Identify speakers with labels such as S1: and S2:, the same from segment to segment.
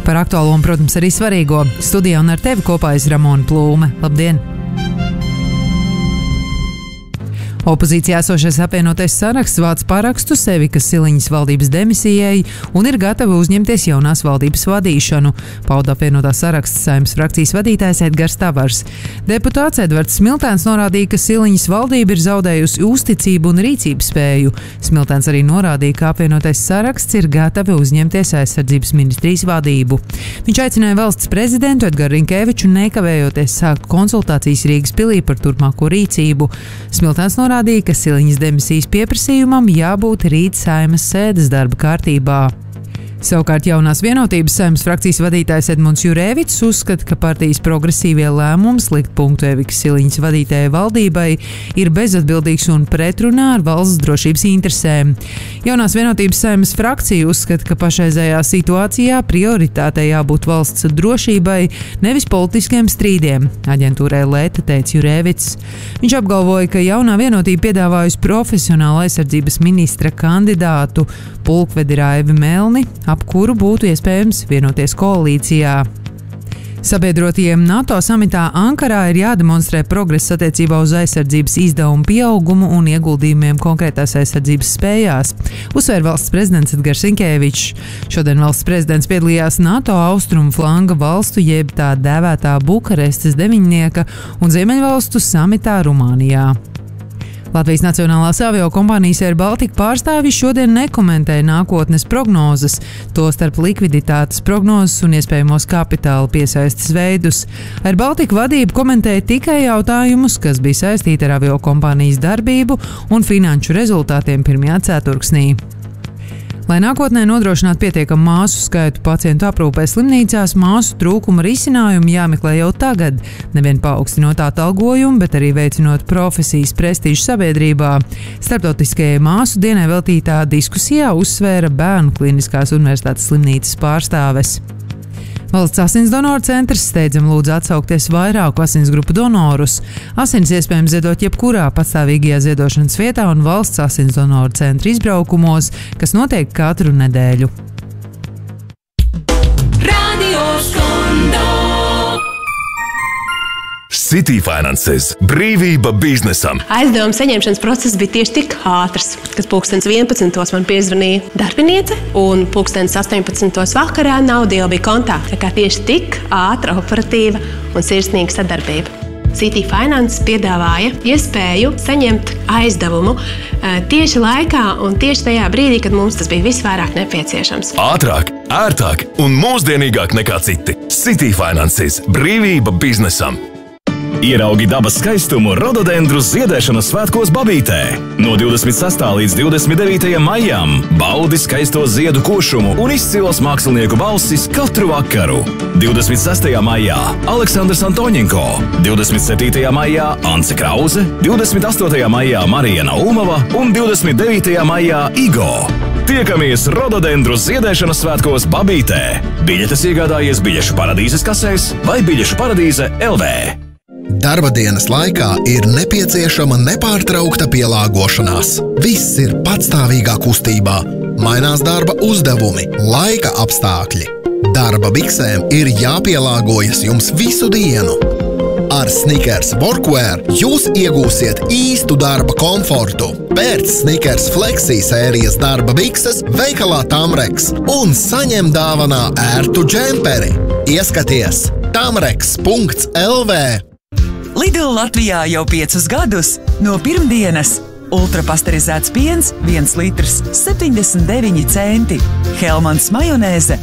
S1: Par aktuālo un, protams, arī svarīgo. Studijā un ar tevi kopā ir Ramona Plūme. Labdien! Opozīcijā esošais apvienotais saraksts vāc parakstu Sevikas Siliņas valdības demisijai un ir gatavi uzņemties jaunās valdības vadīšanu, pauda apvienotā saraksta Saeimas frakcijas vadītājs Edgars Tavars. Deputāts Edvards Smiltēns norādīja, ka Siliņas valdība ir zaudējusi uzticību un rīcības spēju. Smiltēns arī norādīja, ka apvienotais saraksts ir gatavi uzņemties aizsardzības ministrijas vadību. Viņš aicināja valsts prezidentu Edgaru Rinkeviču nekavējoties sākt konsultācijas Rīgas pilī par turpmāko rīcību. Smiltēns norādīja, ka Siliņas demisijas pieprasījumam jābūt rīt Saeimas sēdes darba kārtībā. Savukārt jaunās vienotības Saeimas frakcijas vadītājs Edmunds Jurēvits uzskata, ka partijas progresīvie lēmums likt punktu Evikas Siliņas vadītājai valdībai ir bezatbildīgs un pretrunā ar valsts drošības interesēm. Jaunās vienotības Saeimas frakcija uzskata, ka pašreizējā situācijā prioritātei jābūt valsts drošībai, nevis politiskiem strīdiem, aģentūrai Leta teica Jurēvits. Viņš apgalvoja, ka jaunā vienotība piedāvājusi profesionāla aizsardzības ministra kandidātu pulkvedi Raivi Melni, ap kuru būtu iespējams vienoties koalīcijā. Sabiedrotajiem NATO samitā Ankarā ir jādemonstrē progress attiecībā uz aizsardzības izdevumu pieaugumu un ieguldījumiem konkrētās aizsardzības spējās, uzsvēra valsts prezidents Edgars Rinkevičs. Šodien valsts prezidents piedalījās NATO austrumu flanga valstu jeb tā dēvētā Bukarestes deviņnieka un Ziemeļvalstu samitā Rumānijā. Latvijas Nacionālās aviokompānijas Air Baltica pārstāvji šodien nekomentēja nākotnes prognozes, tostarp likviditātes prognozes un iespējamos kapitāla piesaistes veidus. Air Baltica vadība komentēja tikai jautājumus, kas bija saistīti ar aviokompānijas darbību un finanšu rezultātiem pirmajā ceturksnī. Lai nākotnē nodrošinātu pietiekamu māsu skaitu pacientu aprūpē slimnīcās, māsu trūkuma risinājumu jāmeklē jau tagad, nevien paaugstinot atalgojumu, bet arī veicinot profesijas prestižu sabiedrībā. Starptautiskajai māsu dienai veltītā diskusijā uzsvēra Bērnu Kliniskās universitātes slimnīcas pārstāves. Valsts asinsdonoru centrs steidzami lūdz atsaukties vairāku asinsgrupu donorus. Asins iespējams ziedot jebkurā patstāvīgajā ziedošanas vietā un valsts asinsdonoru centra izbraukumos, kas notiek katru nedēļu.
S2: City Finanses – brīvība biznesam.
S3: Aizdevuma saņemšanas process bija tieši tik ātrs, kad 11. man piezvanīja darbiniece un 18. vakarā nauda jau bija kontā. Tā kā tieši tik ātra, operatīva un sirsnīga sadarbība. City Finanses piedāvāja iespēju saņemt aizdevumu tieši laikā un tieši tajā brīdī, kad mums tas bija visvairāk nepieciešams.
S2: Ātrāk, ērtāk un mūsdienīgāk nekā citi. City Finanses – brīvība biznesam. Ieraugi dabas skaistumu rododendru ziedēšanas svētkos Babītē. No 26. līdz 29. maijam baudi skaisto ziedu košumu un izcilos mākslinieku balsis katru vakaru. 26. maijā Aleksandrs Antoņenko, 27. maijā Ance Krauze, 28. maijā Marija Naumova un 29. maijā Igo. Tiekamies rododendru ziedēšanas svētkos Babītē. Biļetes iegādājies biļešu paradīzes kasēs vai biļešu paradīze LV.
S4: Darba dienas laikā ir nepieciešama nepārtraukta pielāgošanās. Viss ir patstāvīgā kustībā. Mainās darba uzdevumi, laika apstākļi. Darba biksēm ir jāpielāgojas jums visu dienu. Ar Snickers Workwear jūs iegūsiet īstu darba komfortu. Pērc Snickers Flexi sērijas darba bikses veikalā Tamreks un saņem dāvanā ērtu džemperi. Ieskaties tamreks.lv.
S5: Lidl Latvijā jau 5 gadus. No pirmdienas ultrapasterizēts piens 1 litrs 79 centi. Helmans majonēze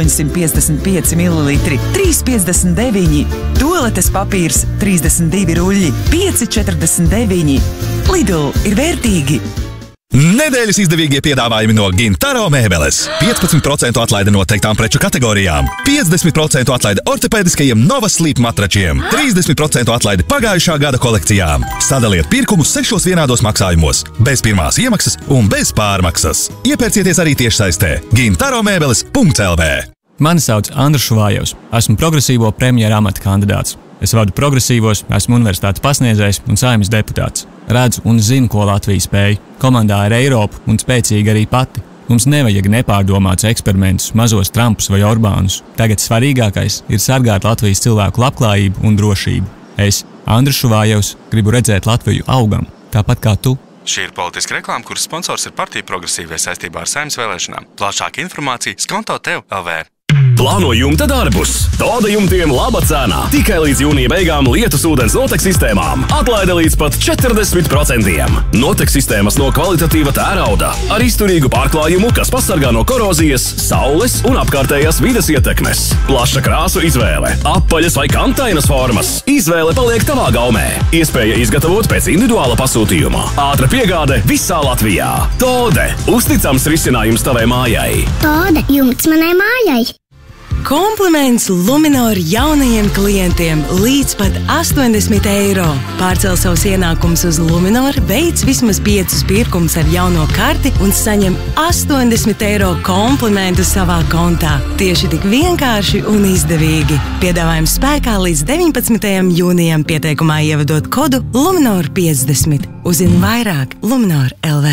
S5: 855 ml 3,59. Tualetes papīrs 32 ruļļi 5,49. Lidl ir vērtīgi.
S6: Nedēļas izdevīgie piedāvājumi no Gintaro mēbeles. 15% atlaide noteiktām preču kategorijām, 50% atlaide ortopēdiskajiem Nova Sleep matračiem, 30% atlaide pagājušā gada kolekcijām. Sadaliet pirkumus 6 vienādos maksājumos, bez pirmās iemaksas un bez pārmaksas. Iepērcieties arī tiešsaistē gintaromēbeles.lv.
S7: Mani sauc Andrus Šuvājevs. Esmu progresīvo premjera amata kandidāts. Es vadu progresīvos, esmu universitātes pasniedzējs un Saeimas deputāts. Redzu un zinu, ko Latvija spēj. Komandā ir Eiropa un spēcīga arī pati. Mums nevajag nepārdomāts eksperimentus, mazos Trumpus vai Orbānus. Tagad svarīgākais ir sargāt Latvijas cilvēku labklājību un drošību. Es, Andris Šuvājevs, gribu redzēt Latviju augam, tāpat kā tu.
S8: Šī ir politiska reklāma, kuras sponsors ir Partija Progresīvie saistībā ar Saeimas vēlēšanām. Plašāka informācija Skonto tev LV.
S2: Plāno jumta darbus. Toda jumtiem laba cena. Tikai līdz jūnija beigām lietus ūdens notek sistēmām. Atlaide līdz pat 40%. Notek sistēmas no kvalitatīva tērauda ar izturīgu pārklājumu, kas pasargā no korozijas, saules un apkārtējās vides ietekmes. Plaša krāsu izvēle. Apaļas vai kantainas formas. Izvēle paliek tavā gaumē. Iespēja izgatavot pēc individuāla pasūtījuma. Ātra piegāde visā Latvijā. Tode. Uzticams risinājums tavai mājai.
S9: Tode. Jumts manai mājai.
S10: Kompliments Luminor jaunajiem klientiem līdz pat 80 eiro. Pārcel savus ienākumus uz Luminor, veic vismaz 5 pirkumus ar jauno karti un saņem 80 eiro komplimentu savā kontā. Tieši tik vienkārši un izdevīgi. Piedāvājums spēkā līdz 19. jūnijam, pieteikumā ievadot kodu Luminor 50. Uzzini vairāk Luminor LV.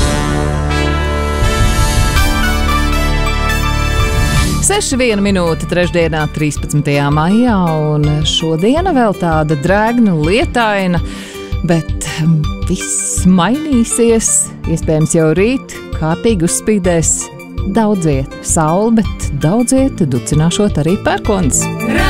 S1: 6,1 minūte trešdienā, 13. maijā, un šodiena vēl tāda drēgna, lietaina, bet viss mainīsies. Iespējams, jau rīt kārtīgi uzspīdēs daudziet saule, bet daudziet ducināšot arī pērkons.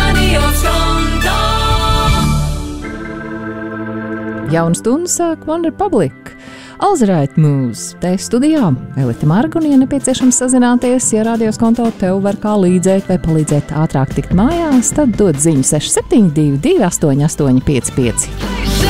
S1: Jaunu stundu sāk One Republic. All's Right Moves. Te studijā Elita Marga, un, ja nepieciešams sazināties, ja radio Skonto tev var kā līdzēt vai palīdzēt ātrāk tikt mājās, tad dod ziņu 6722 888 55.